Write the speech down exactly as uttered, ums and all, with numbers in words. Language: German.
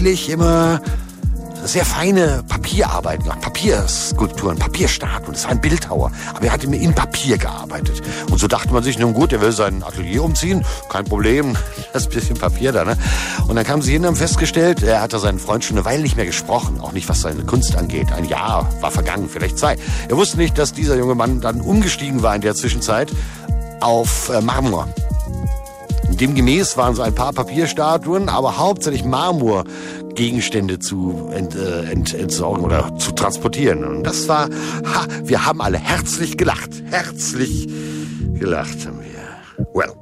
immer sehr feine Papierarbeiten gemacht, Papierskulpturen, Papierstatuen. Das war ein Bildhauer, aber er hat immer in Papier gearbeitet. Und so dachte man sich, nun gut, er will sein Atelier umziehen, kein Problem, das bisschen Papier da, ne? Und dann kamen sie hin und haben festgestellt, er hatte seinen Freund schon eine Weile nicht mehr gesprochen, auch nicht was seine Kunst angeht. Ein Jahr war vergangen, vielleicht zwei. Er wusste nicht, dass dieser junge Mann dann umgestiegen war in der Zwischenzeit auf äh, Marmor. Demgemäß waren so ein paar Papierstatuen, aber hauptsächlich Marmorgegenstände zu ent, äh, ent, entsorgen oder zu transportieren. Und das war, ha, wir haben alle herzlich gelacht. Herzlich gelacht haben wir. Well.